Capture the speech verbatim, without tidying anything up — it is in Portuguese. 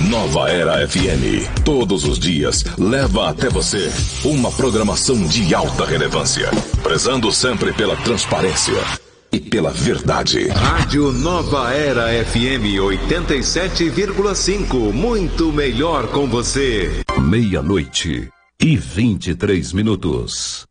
Nova Era F M. Todos os dias leva até você uma programação de alta relevância, prezando sempre pela transparência e pela verdade. Rádio Nova Era F M oitenta e sete vírgula cinco. Muito melhor com você. Meia-noite e vinte e três minutos.